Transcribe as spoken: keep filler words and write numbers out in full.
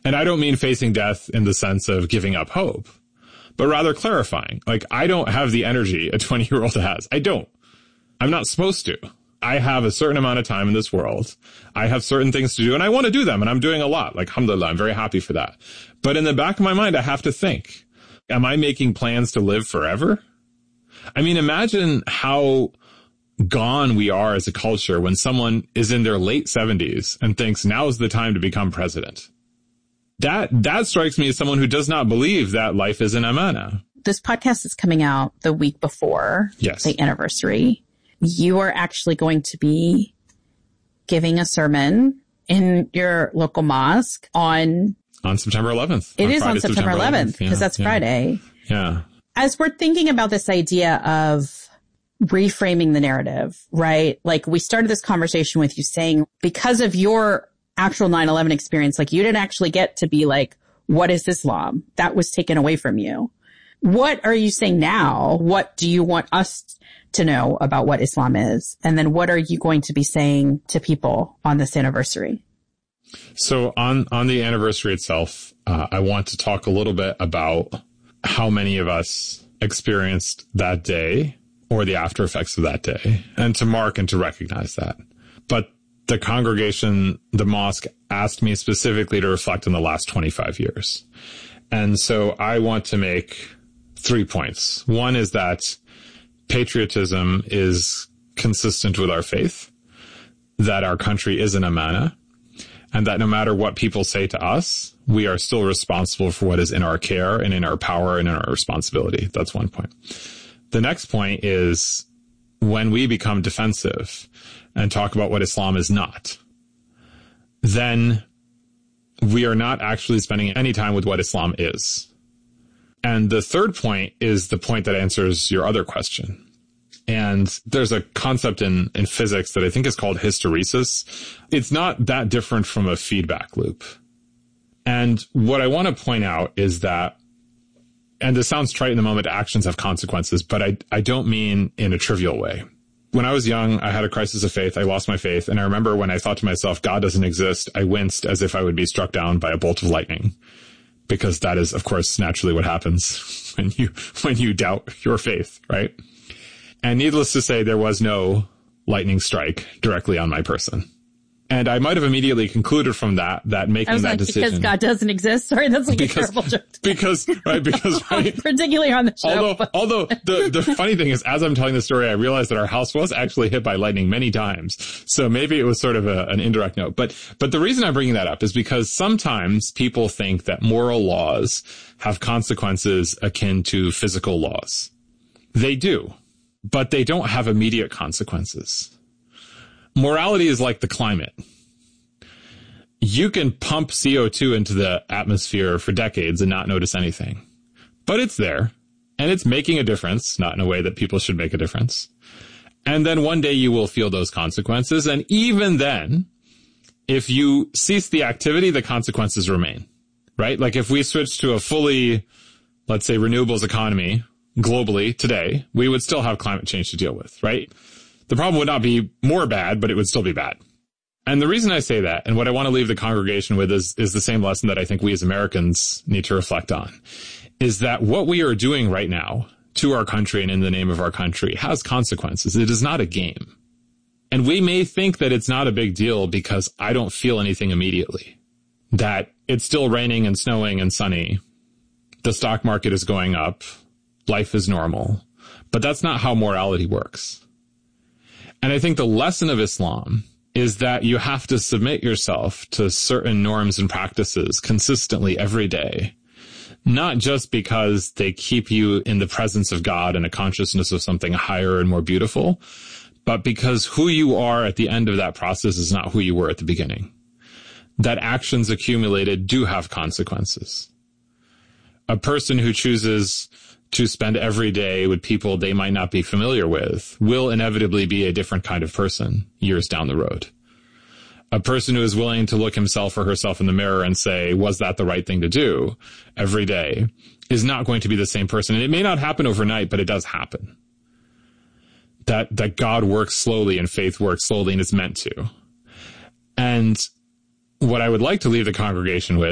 And I don't mean facing death in the sense of giving up hope, but rather clarifying. Like, I don't have the energy a twenty-year-old has. I don't. I'm not supposed to. I have a certain amount of time in this world. I have certain things to do, and I want to do them, and I'm doing a lot. Like, alhamdulillah, I'm very happy for that. But in the back of my mind, I have to think, am I making plans to live forever? I mean, imagine how gone we are as a culture when someone is in their late seventies and thinks now's the time to become president. That, that strikes me as someone who does not believe that life is an amana. This podcast is coming out the week before yes. the anniversary. You are actually going to be giving a sermon in your local mosque on... On September eleventh. It on is Friday, on September eleventh, because yeah, that's yeah. Friday. Yeah. As we're thinking about this idea of reframing the narrative, right? Like, we started this conversation with you saying, because of your actual nine eleven experience, like, you didn't actually get to be like, what is Islam? That was taken away from you. What are you saying now? What do you want us to know about what Islam is? And then what are you going to be saying to people on this anniversary? So on, on the anniversary itself, uh, I want to talk a little bit about how many of us experienced that day or the after effects of that day, and to mark and to recognize that. But the congregation, the mosque, asked me specifically to reflect on the last twenty-five years. And so I want to make three points. One is that patriotism is consistent with our faith, that our country is an amana, and that no matter what people say to us, we are still responsible for what is in our care and in our power and in our responsibility. That's one point. The next point is when we become defensive and talk about what Islam is not, then we are not actually spending any time with what Islam is. And the third point is the point that answers your other question. And there's a concept in, in physics that I think is called hysteresis. It's not that different from a feedback loop. And what I want to point out is that, and this sounds trite in the moment, actions have consequences, but I, I don't mean in a trivial way. When I was young, I had a crisis of faith. I lost my faith. And I remember when I thought to myself, God doesn't exist, I winced as if I would be struck down by a bolt of lightning. Because that is, of course, naturally what happens when you, when you doubt your faith, right? And needless to say, there was no lightning strike directly on my person. And I might have immediately concluded from that, that making I was that like, decision. Because God doesn't exist. Sorry, that's like because, a terrible joke. Because, right, because, right. Particularly on the show. Although, but. although the, the funny thing is, as I'm telling the story, I realized that our house was actually hit by lightning many times. So maybe it was sort of a, an indirect note. But, but the reason I'm bringing that up is because sometimes people think that moral laws have consequences akin to physical laws. They do, but they don't have immediate consequences. Morality is like the climate. You can pump C O two into the atmosphere for decades and not notice anything. But it's there, and it's making a difference, not in a way that people should make a difference. And then one day you will feel those consequences, and even then, if you cease the activity, the consequences remain, right? Like if we switch to a fully, let's say, renewables economy globally today, we would still have climate change to deal with, right? The problem would not be more bad, but it would still be bad. And the reason I say that, and what I want to leave the congregation with is, is the same lesson that I think we as Americans need to reflect on, is that what we are doing right now to our country and in the name of our country has consequences. It is not a game. And we may think that it's not a big deal because I don't feel anything immediately, that it's still raining and snowing and sunny. The stock market is going up. Life is normal. But that's not how morality works. And I think the lesson of Islam is that you have to submit yourself to certain norms and practices consistently every day, not just because they keep you in the presence of God and a consciousness of something higher and more beautiful, but because who you are at the end of that process is not who you were at the beginning. That actions accumulated do have consequences. A person who chooses to spend every day with people they might not be familiar with will inevitably be a different kind of person years down the road. A person who is willing to look himself or herself in the mirror and say, was that the right thing to do every day, is not going to be the same person. And it may not happen overnight, but it does happen. That, that God works slowly and faith works slowly and it's meant to. And what I would like to leave the congregation with